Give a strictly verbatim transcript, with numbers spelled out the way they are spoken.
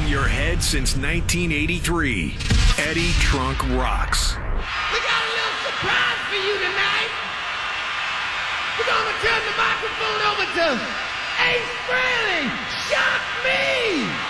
in your head since nineteen eighty-three. Eddie Trunk Rocks. We got a little surprise for you tonight. We're going to turn the microphone over to Ace Frehley.